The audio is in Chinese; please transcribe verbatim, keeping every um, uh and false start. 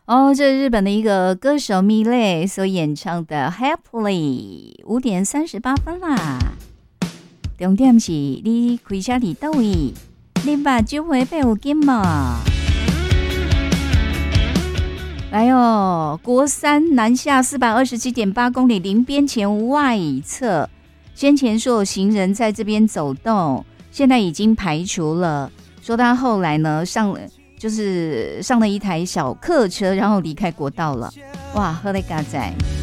哦，这是日本的一个歌手米勒所演唱的《Happily》，五点三十八分啦。重点是你开车伫倒位，你把酒杯背有紧吗？来哦，国三南下四百二十七点八公里林边前外侧，先前说有行人在这边走动，现在已经排除了。说他后来呢上了。就是上了一台小客车，然后离开国道了。哇，喝了嘎仔。